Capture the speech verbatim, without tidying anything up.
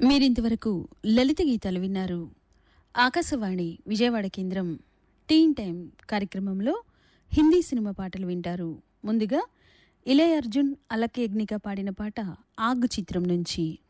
మీరింతవరకు లలిత గీతాలు విన్నారు. ఆకాశవాణి విజయవాడ కేంద్రం టీన్ టైం కార్యక్రమంలో హిందీ సినిమా పాటలు వింటారు. ముందుగా ఇలయ అర్జున్ అలక్ యజ్ఞిక పాడిన పాట ఆగ్ చిత్రం నుంచి.